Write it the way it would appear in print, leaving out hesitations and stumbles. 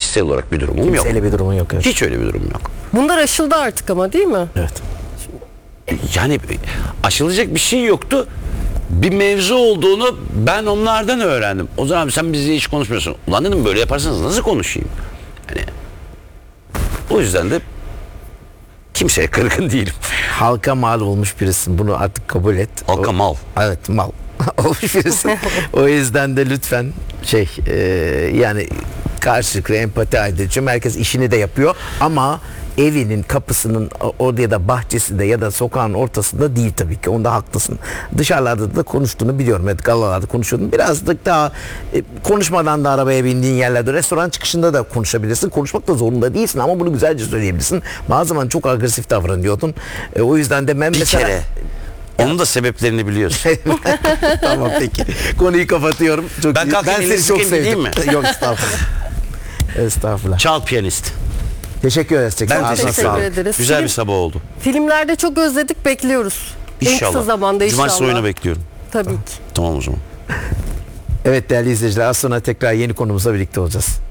kişisel olarak bir durumum yok. Öyle bir durumun yok. Evet. Hiç öyle bir durum yok. Bunlar aşıldı artık ama, değil mi? Evet. Yani aşılacak bir şey yoktu. Bir mevzu olduğunu ben onlardan öğrendim. O zaman sen bizle hiç konuşmuyorsun. Ulan dedim, böyle yaparsanız nasıl konuşayım? Yani o yüzden de kimseye kırgın değilim. Halka mal olmuş birisin. Bunu artık kabul et. Halka mal. Evet, mal olmuş birisin. O yüzden de lütfen yani karşılıklı empati edici. Herkes işini de yapıyor ama evinin kapısının orada ya da bahçesinde ya da sokağın ortasında değil tabii ki. Onda haklısın. Dışarılarda da konuştuğunu biliyorum. Evet, galalarda konuşuyordum. Birazcık daha konuşmadan da arabaya bindiğin yerlerde, restoran çıkışında da konuşabilirsin. Konuşmak da zorunda değilsin ama bunu güzelce söyleyebilirsin. Bazı zaman çok agresif davranıyordun. O yüzden de ben Bir mesela... kere. Onun da sebeplerini biliyorsun. Tamam, peki. Konuyu kapatıyorum. Çok Ben iyi. kalkayım, elini seni çok sıkayım, sevdim. gideyim mi? Yok, estağfurullah. Estağfurullah. Çal piyanist. Teşekkür ederiz. Ben Ağzına teşekkür sağlık. ederiz. Güzel bir sabah oldu. Filmlerde çok özledik, bekliyoruz. En İnşallah. kısa zamanda inşallah. Cumartesi oyunu bekliyorum. Tabii ki. Tamam o zaman. Evet değerli izleyiciler, az sonra tekrar yeni konumuzla birlikte olacağız.